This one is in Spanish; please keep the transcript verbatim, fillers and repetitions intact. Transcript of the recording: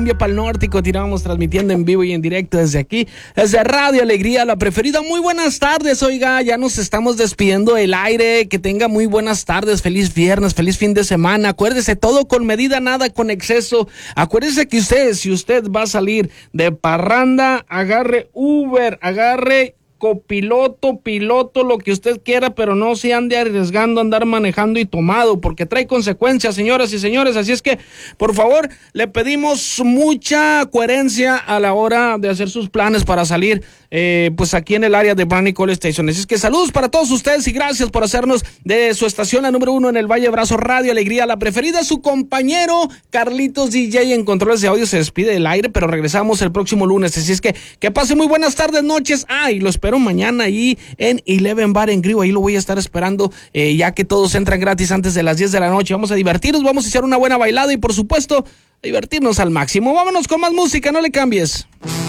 Para el norte y continuamos transmitiendo en vivo y en directo desde aquí, desde Radio Alegría, la preferida. Muy buenas tardes, oiga, ya nos estamos despidiendo del aire. Que tenga muy buenas tardes, feliz viernes, feliz fin de semana. Acuérdese, todo con medida, nada con exceso. Acuérdese que usted, si usted va a salir de parranda, agarre Uber, agarre copiloto, piloto, lo que usted quiera, pero no se ande arriesgando a andar manejando y tomado, porque trae consecuencias, señoras y señores. Así es que, por favor, le pedimos mucha coherencia a la hora de hacer sus planes para salir, eh, pues aquí en el área de Brownie Call Station. Así es que saludos para todos ustedes y gracias por hacernos de su estación la número uno en el Valle Brazo, Radio Alegría, la preferida. Su compañero Carlitos D J en controles de audio se despide del aire, pero regresamos el próximo lunes. Así es que, que pase muy buenas tardes, noches. Ah, y lo espero mañana ahí en Eleven Bar en Griego. Ahí lo voy a estar esperando, eh, ya que todos entran gratis antes de las diez de la noche. Vamos a divertirnos, vamos a hacer una buena bailada y por supuesto divertirnos al máximo. Vámonos con más música, no le cambies.